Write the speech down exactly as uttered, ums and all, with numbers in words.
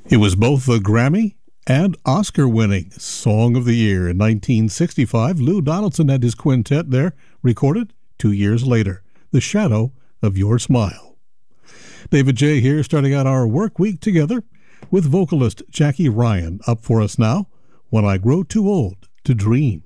It was both a Grammy and Oscar-winning Song of the Year. In nineteen sixty-five, Lou Donaldson and his quintet there recorded two years later, The Shadow of Your Smile. David J. here, starting out our work week together with vocalist Jackie Ryan up for us now, When I Grow Too Old to Dream.